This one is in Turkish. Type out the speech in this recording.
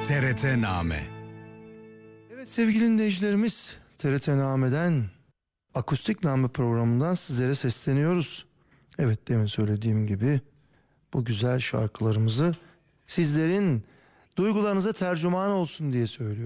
TRT-Name. Evet sevgili dinleyicilerimiz, TRT-Name'den Akustik Name programından sizlere sesleniyoruz. Evet, demin söylediğim gibi bu güzel şarkılarımızı sizlerin duygularınıza tercüman olsun diye söylüyoruz.